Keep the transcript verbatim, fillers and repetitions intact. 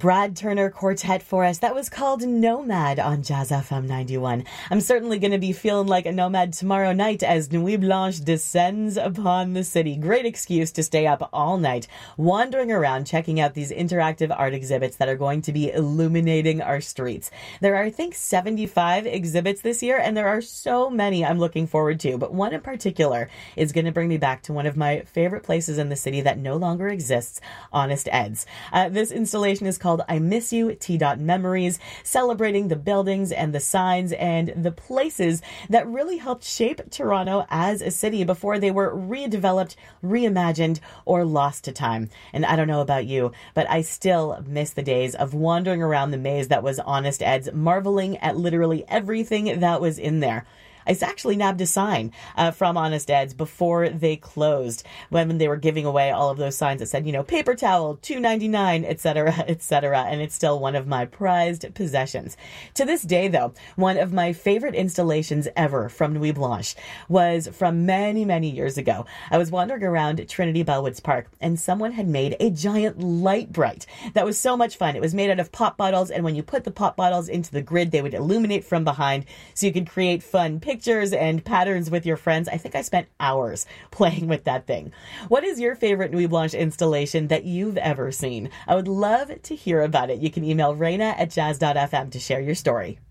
Brad Turner Quartet for us. That was called Nomad on Jazz F M ninety-one. I'm certainly going to be feeling like a nomad tomorrow night as Nuit Blanche descends upon the city. Great excuse to stay up all night, wandering around, checking out these interactive art exhibits that are going to be illuminating our streets. There are, I think, seventy-five exhibits this year, and there are so many I'm looking forward to. But one in particular is going to bring me back to one of my favorite places in the city that no longer exists, Honest Ed's. Uh, this installation is called I Miss You, T. Memories, celebrating the buildings and the signs and the places that really helped shape Toronto as a city before they were redeveloped, reimagined, or lost to time. And I don't know about you, but I still miss the days of wandering around the maze that was Honest Ed's, marveling at literally everything that was in there. I actually nabbed a sign uh, from Honest Ed's before they closed, when they were giving away all of those signs that said, you know, paper towel, two ninety-nine, et cetera, et cetera. And it's still one of my prized possessions. To this day, though, one of my favorite installations ever from Nuit Blanche was from many, many years ago. I was wandering around Trinity Bellwoods Park, and someone had made a giant light bright that was so much fun. It was made out of pop bottles, and when you put the pop bottles into the grid, they would illuminate from behind, so you could create fun pictures pictures and patterns with your friends. I think I spent hours playing with that thing. What is your favorite Nuit Blanche installation that you've ever seen? I would love to hear about it. You can email Raina at jazz dot f m to share your story.